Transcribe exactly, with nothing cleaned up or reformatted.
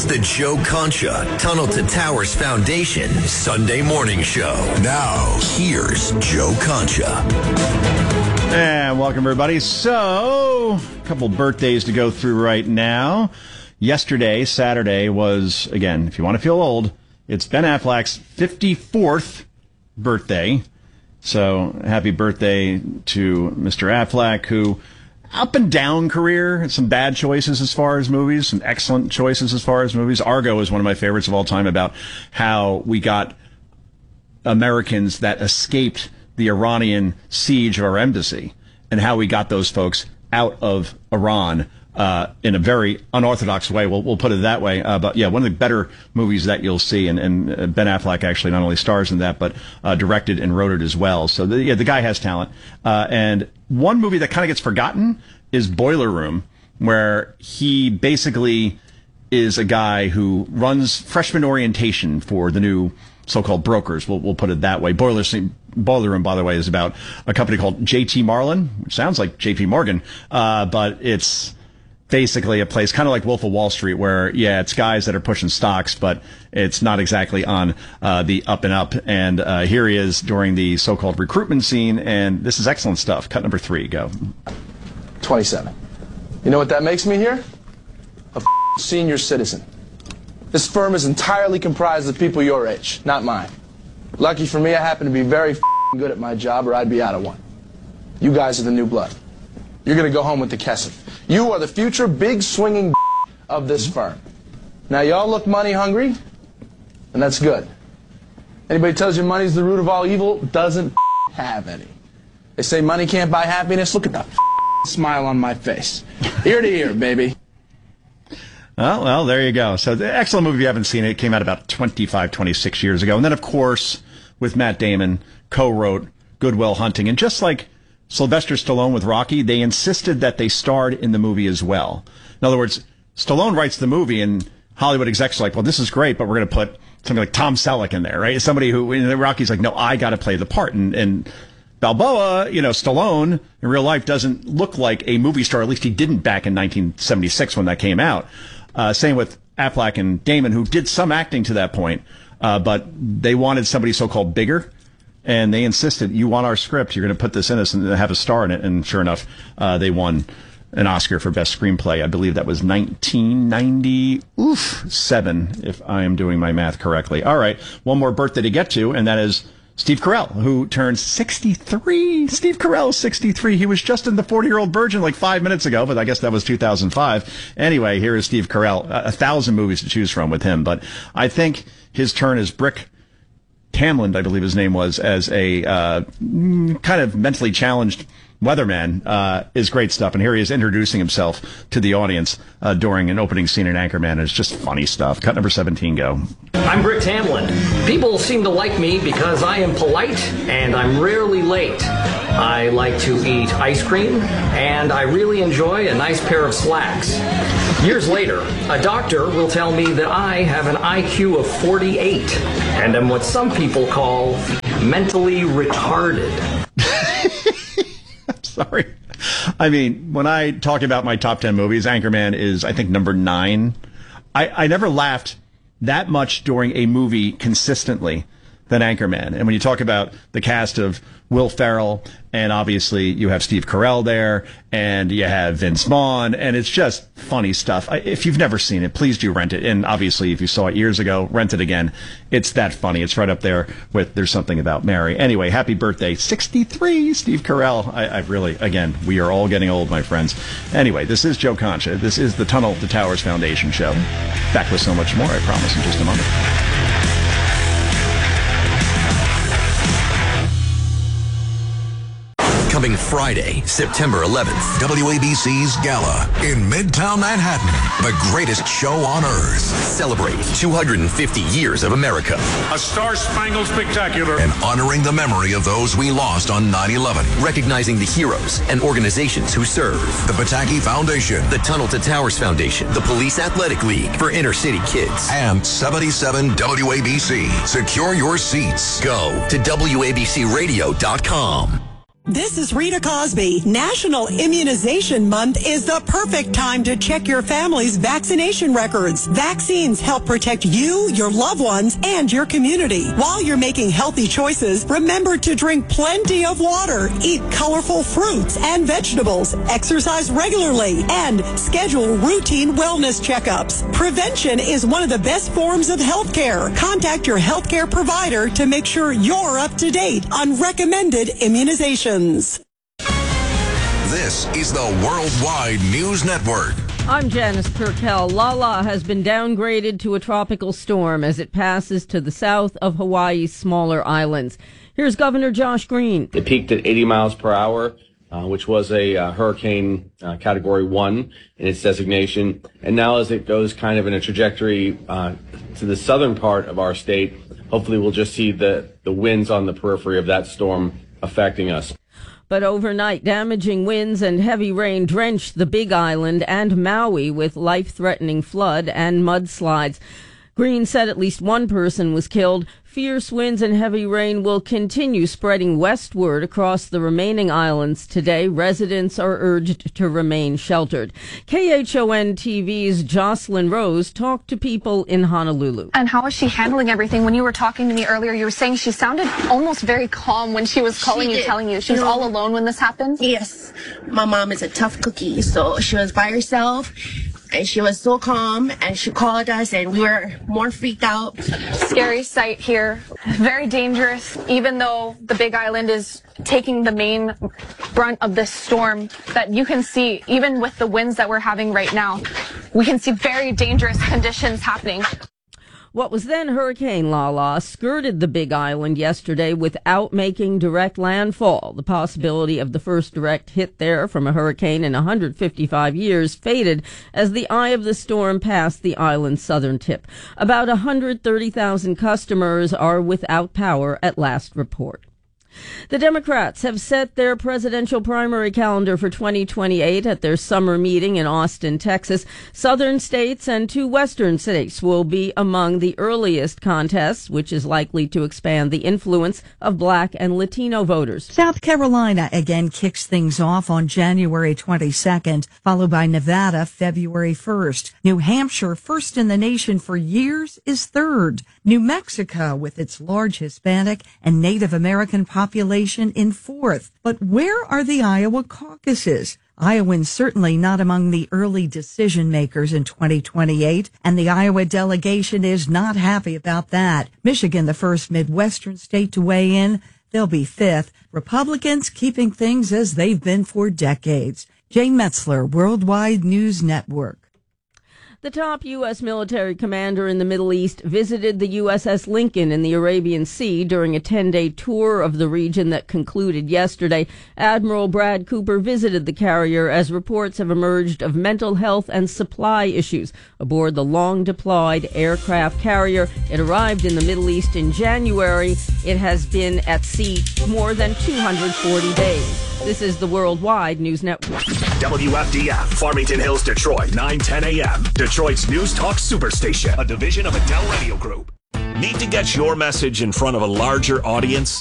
the Joe Concha Tunnel to Towers Foundation Sunday Morning Show. Now, here's Joe Concha. And welcome, everybody. So, a couple birthdays to go through right now. Yesterday, Saturday, was, again, if you want to feel old, it's Ben Affleck's fifty-fourth birthday. So, happy birthday to Mister Affleck, who, up and down career, some bad choices as far as movies, some excellent choices as far as movies. Argo is one of my favorites of all time, about how we got Americans that escaped the Iranian siege of our embassy, and how we got those folks out of Iran uh, in a very unorthodox way. We'll, we'll put it that way. Uh, but yeah, one of the better movies that you'll see, and, and Ben Affleck actually not only stars in that, but uh, directed and wrote it as well. So the, yeah, the guy has talent. Uh, and one movie that kind of gets forgotten is Boiler Room, where he basically is a guy who runs freshman orientation for the new so-called brokers. We'll, we'll put it that way. Boiler, Boiler Room, by the way, is about a company called J T Marlin, which sounds like J P Morgan, uh, but it's basically a place kind of like Wolf of Wall Street, where, yeah, it's guys that are pushing stocks, but it's not exactly on uh, the up and up. And uh, here he is during the so-called recruitment scene, and this is excellent stuff. Cut number three, go. twenty-seven. You know what that makes me here? A f- senior citizen. This firm is entirely comprised of people your age, not mine. Lucky for me, I happen to be very f- good at my job, or I'd be out of one. You guys are the new blood. You're going to go home with the Kesef. You are the future big swinging of this firm. Now, y'all look money hungry, and that's good. Anybody tells you money's the root of all evil doesn't have any. They say money can't buy happiness. Look at the smile on my face. Ear to ear, baby. Oh, well, there you go. So, the excellent movie. If you haven't seen it, it came out about twenty-five, twenty-six years ago. And then, of course, with Matt Damon, co-wrote Good Will Hunting. And just like Sylvester Stallone with Rocky, they insisted that they starred in the movie as well. In other words, Stallone writes the movie, and Hollywood execs are like, well, this is great, but we're going to put somebody like Tom Selleck in there, right? Somebody who, and Rocky's like, no, I got to play the part. And, and Balboa, you know, Stallone in real life doesn't look like a movie star. At least he didn't back in nineteen seventy-six when that came out. Uh, same with Affleck and Damon, who did some acting to that point, uh, but they wanted somebody so-called bigger, and they insisted, you want our script, you're going to put this in us and have a star in it. And sure enough, uh, they won an Oscar for Best Screenplay. I believe that was nineteen ninety-seven, if I am doing my math correctly. All right, one more birthday to get to, and that is Steve Carell, who turns sixty-three. Steve Carell, sixty-three. He was just in The forty-Year-Old Virgin like five minutes ago, but I guess that was two thousand five. Anyway, here is Steve Carell. A, a thousand movies to choose from with him, but I think his turn as Brick Tamland, I believe his name was, as a uh, kind of mentally challenged weatherman, uh, is great stuff. And here he is introducing himself to the audience uh, during an opening scene in Anchorman. It's just funny stuff. Cut number seventeen, go. I'm Brick Tamland. People seem to like me because I am polite and I'm rarely late. I like to eat ice cream, and I really enjoy a nice pair of slacks. Years later, a doctor will tell me that I have an I Q of forty-eight and am what some people call mentally retarded. I'm sorry. I mean, when I talk about my top ten movies, Anchorman is, I think, number nine. I, I never laughed that much during a movie consistently than Anchorman. And when you talk about the cast of Will Ferrell, and obviously you have Steve Carell there, and you have Vince Vaughn, and it's just funny stuff. I, if you've never seen it, please do rent it. And obviously, if you saw it years ago, rent it again. It's that funny. It's right up there with There's Something About Mary. Anyway, happy birthday, sixty-three, Steve Carell. I, I really, again, we are all getting old, my friends. Anyway, this is Joe Concha. This is the Tunnel to Towers Foundation show. Back with so much more, I promise, in just a moment. Coming Friday, September eleventh, W A B C's Gala in Midtown Manhattan. The greatest show on earth. Celebrate two hundred fifty years of America. A star-spangled spectacular. And honoring the memory of those we lost on nine eleven. Recognizing the heroes and organizations who serve. The Pataki Foundation. The Tunnel to Towers Foundation. The Police Athletic League for inner city kids. And seventy-seven W A B C. Secure your seats. Go to W A B C radio dot com. This is Rita Cosby. National Immunization Month is the perfect time to check your family's vaccination records. Vaccines help protect you, your loved ones, and your community. While you're making healthy choices, remember to drink plenty of water, eat colorful fruits and vegetables, exercise regularly, and schedule routine wellness checkups. Prevention is one of the best forms of health care. Contact your healthcare provider to make sure you're up to date on recommended immunizations. This is the Worldwide News Network. I'm Janice Purkell. Lala has been downgraded to a tropical storm as it passes to the south of Hawaii's smaller islands. Here's Governor Josh Green. It peaked at eighty miles per hour, uh, which was a uh, hurricane uh, category one in its designation. And now as it goes kind of in a trajectory uh, to the southern part of our state, hopefully we'll just see the, the winds on the periphery of that storm affecting us. But overnight, damaging winds and heavy rain drenched the Big Island and Maui with life-threatening flood and mudslides. Green said at least one person was killed. Fierce winds and heavy rain will continue spreading westward across the remaining islands today. Residents are urged to remain sheltered. K H O N T V's Jocelyn Rose talked to people in Honolulu. And how is she handling everything? When you were talking to me earlier, you were saying she sounded almost very calm when she was calling She you, did. telling you she was You know, all alone when this happened? Yes. My mom is a tough cookie, so she was by herself, and she was so calm, and she called us, and we were more freaked out. Scary sight here. Very dangerous, even though the Big Island is taking the main brunt of this storm that you can see, even with the winds that we're having right now, we can see very dangerous conditions happening. What was then Hurricane Lala skirted the Big Island yesterday without making direct landfall. The possibility of the first direct hit there from a hurricane in one hundred fifty-five years faded as the eye of the storm passed the island's southern tip. About one hundred thirty thousand customers are without power at last report. The Democrats have set their presidential primary calendar for twenty twenty-eight at their summer meeting in Austin, Texas. Southern states and two western states will be among the earliest contests, which is likely to expand the influence of black and Latino voters. South Carolina again kicks things off on January twenty-second, followed by Nevada February first. New Hampshire, first in the nation for years, is third. New Mexico, with its large Hispanic and Native American population, in fourth. But where are the Iowa caucuses? Iowans certainly not among the early decision makers in twenty twenty-eight, and the Iowa delegation is not happy about that. Michigan, the first Midwestern state to weigh in, they'll be fifth. Republicans keeping things as they've been for decades. Jane Metzler, Worldwide News Network. The top U S military commander in the Middle East visited the U S S Lincoln in the Arabian Sea during a ten-day tour of the region that concluded yesterday. Admiral Brad Cooper visited the carrier as reports have emerged of mental health and supply issues aboard the long-deployed aircraft carrier. It arrived in the Middle East in January. It has been at sea more than two hundred forty days. This is the Worldwide News Network. W F D F, Farmington Hills, Detroit, nine ten a.m. Detroit's News Talk Superstation, a division of Adele Radio Group. Need to get your message in front of a larger audience?